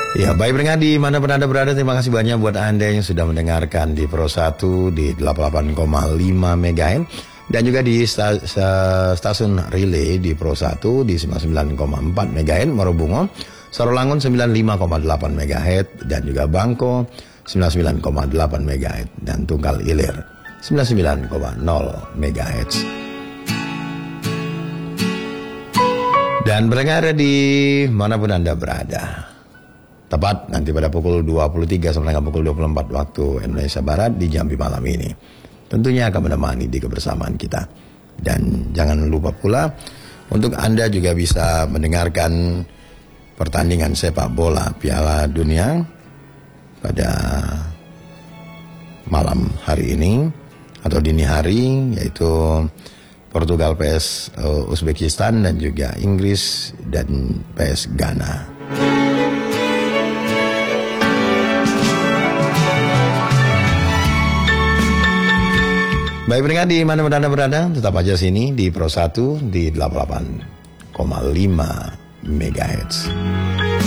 Ya, baik pendengar di mana pun Anda berada, terima kasih banyak buat Anda yang sudah mendengarkan di Pro 1 di 88,5 MHz dan juga di stasiun relay di Pro 1 di 99,4 MHz Morobungo, Sorolangun 95,8 MHz dan juga Bangko 99,8 MHz dan Tunggal Ilir 99,0 MHz. Dan berada di manapun Anda berada, tepat nanti pada pukul 23 sampai dengan pukul 24 waktu Indonesia Barat di Jambi malam ini, tentunya akan menemani di kebersamaan kita. Dan jangan lupa pula untuk Anda juga bisa mendengarkan pertandingan sepak bola Piala Dunia pada malam hari ini atau dini hari, yaitu Portugal PS Uzbekistan dan juga Inggris dan PS Ghana. Baik pendengar di mana Anda berada, tetap aja sini di Pro 1 di 88,5 MHz.